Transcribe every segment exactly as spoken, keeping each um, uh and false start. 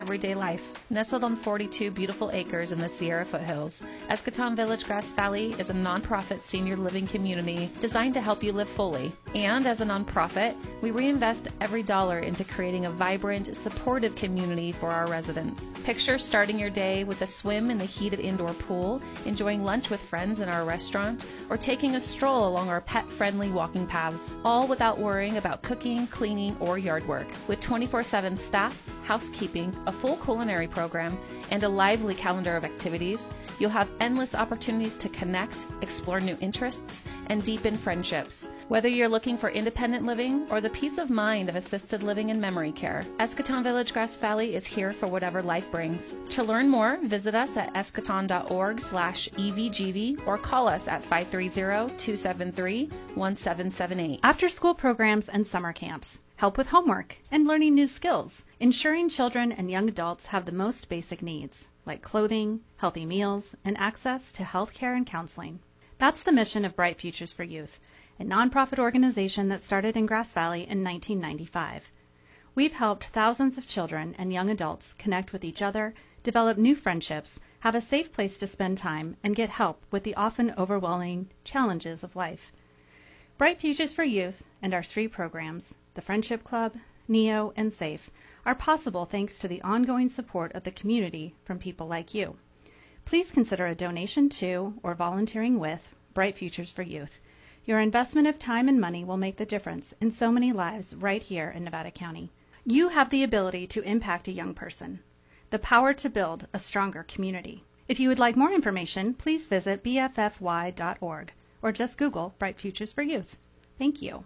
everyday life. Nestled on forty-two beautiful acres in the Sierra foothills, Eschaton Village Grass Valley is a nonprofit senior living community designed to help you live fully. And as a nonprofit, we reinvest every dollar into creating a vibrant, supportive community for our residents. Picture starting your day with a swim in the heated indoor pool, enjoying lunch with friends in our restaurant, or taking a stroll along our pet-friendly walking paths, all without worrying about cooking, cleaning, or yard work. With twenty-four seven staff, housekeeping, a full culinary program, and a lively calendar of activities, you'll have endless opportunities to connect, explore new interests, and deepen friendships. Whether you're looking for independent living or the peace of mind of assisted living and memory care, Eschaton Village Grass Valley is here for whatever life brings. To learn more, visit us at eschaton.org slash evgv or call us at five three zero, two seven three, one seven seven eight. After-school programs and summer camps, help with homework and learning new skills, ensuring children and young adults have the most basic needs, like clothing, healthy meals, and access to health care and counseling. That's the mission of Bright Futures for Youth, a nonprofit organization that started in Grass Valley in nineteen ninety-five. We've helped thousands of children and young adults connect with each other, develop new friendships, have a safe place to spend time, and get help with the often overwhelming challenges of life. Bright Futures for Youth and our three programs, the Friendship Club, NEO, and SAFE, are possible thanks to the ongoing support of the community from people like you. Please consider a donation to or volunteering with Bright Futures for Youth. Your investment of time and money will make the difference in so many lives right here in Nevada County. You have the ability to impact a young person, the power to build a stronger community. If you would like more information, please visit b f f y dot org or just Google Bright Futures for Youth. Thank you.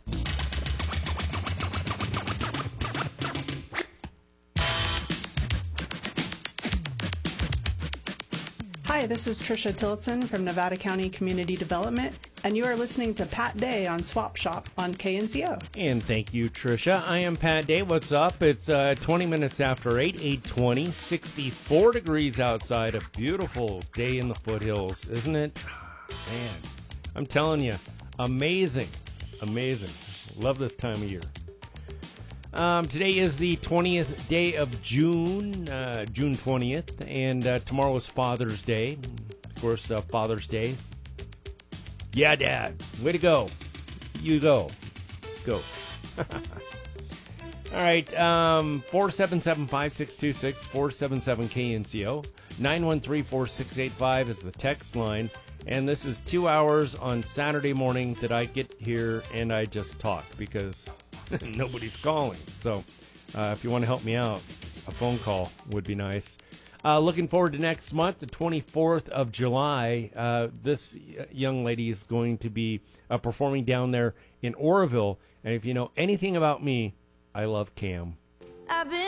Hi, this is Tricia Tillotson from Nevada County Community Development, and you are listening to Pat Day on Swap Shop on K N C O. And thank you, Tricia. I am Pat Day. What's up? It's uh, twenty minutes after eight, eight twenty, sixty-four degrees outside. A beautiful day in the foothills, isn't it? Man, I'm telling you, amazing, amazing. Love this time of year. Um, today is the twentieth day of June, uh, June twentieth, and uh, tomorrow is Father's Day. Of course, uh, Father's Day. Yeah, Dad. Way to go. You go. Go. All right. Um, four seven seven, five six two six, four seven seven K N C O. nine one three, four six eight five is the text line. And this is two hours on Saturday morning that I get here and I just talk because nobody's calling. So uh, if you want to help me out, a phone call would be nice. Uh, looking forward to next month, the twenty-fourth of July. Uh, this young lady is going to be uh, performing down there in Oroville. And if you know anything about me, I love Cam. I've been